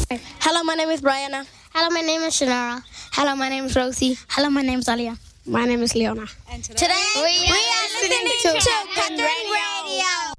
Hello, my name is Brianna. Hello, my name is Shanara. Hello, my name is Rosie. Hello, my name is Alia. My name is Leona. Today we are listening to Catherine Radio.